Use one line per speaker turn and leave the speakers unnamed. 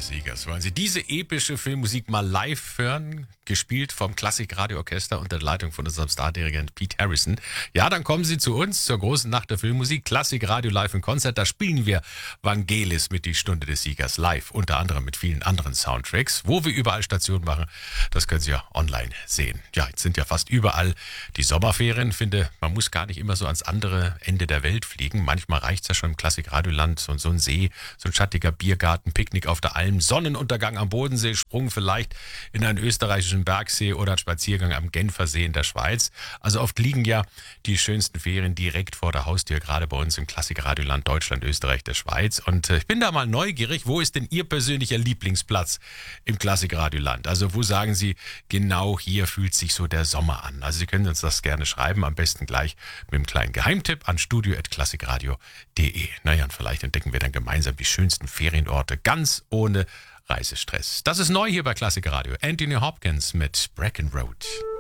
des Siegers. Wollen Sie diese epische Filmmusik mal live hören? Gespielt vom Klassik-Radio-Orchester unter der Leitung von unserem Stardirigent Pete Harrison. Ja, dann kommen Sie zu uns zur großen Nacht der Filmmusik. Klassik-Radio live im Konzert. Da spielen wir Vangelis mit Die Stunde des Siegers live. Unter anderem mit vielen anderen Soundtracks. Wo wir überall Stationen machen, das können Sie ja online sehen. Ja, jetzt sind ja fast überall die Sommerferien. Finde, man muss gar nicht immer so ans andere Ende der Welt fliegen. Manchmal reicht es ja schon im Klassik-Radio-Land. So ein See, so ein schattiger Biergarten, Picknick auf der Alm, Sonnenuntergang am Bodensee, Sprung vielleicht in einen österreichischen Bergsee oder ein Spaziergang am Genfersee in der Schweiz. Also oft liegen ja die schönsten Ferien direkt vor der Haustür, gerade bei uns im Klassik-Radio-Land Deutschland, Österreich, der Schweiz. Und ich bin da mal neugierig, wo ist denn Ihr persönlicher Lieblingsplatz im Klassik-Radio-Land? Also wo sagen Sie, genau hier fühlt sich so der Sommer an? Also Sie können uns das gerne schreiben, am besten gleich mit einem kleinen Geheimtipp an studio@klassikradio.de. Naja, und vielleicht entdecken wir dann gemeinsam die schönsten Ferienorte ganz ohne Reisestress. Das ist neu hier bei Klassik Radio. Anthony Hopkins mit Bracken Road.